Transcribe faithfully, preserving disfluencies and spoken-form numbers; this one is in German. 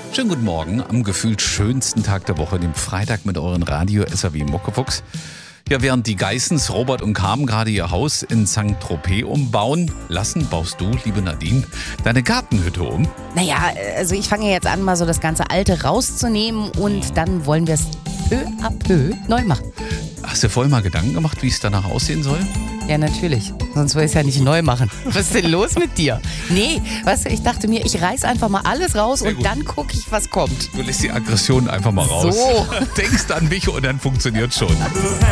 Schönen guten Morgen am gefühlt schönsten Tag der Woche, dem Freitag mit euren Radio-S A W Muckefuchs. Ja, während die Geissens, Robert und Carmen gerade ihr Haus in Sankt Tropez umbauen lassen, baust du, liebe Nadine, deine Gartenhütte um. Naja, also ich fange jetzt an, mal so das ganze Alte rauszunehmen und dann wollen wir es peu à peu neu machen. Hast du vorher mal Gedanken gemacht, wie es danach aussehen soll? Ja, natürlich. Sonst will ich es ja nicht neu machen. Was ist denn los mit dir? Nee, weißt du, ich dachte mir, ich reiß einfach mal alles raus Sehr und gut. dann gucke ich, was kommt. Du lässt die Aggression einfach mal raus. So. Denkst an mich und dann funktioniert schon.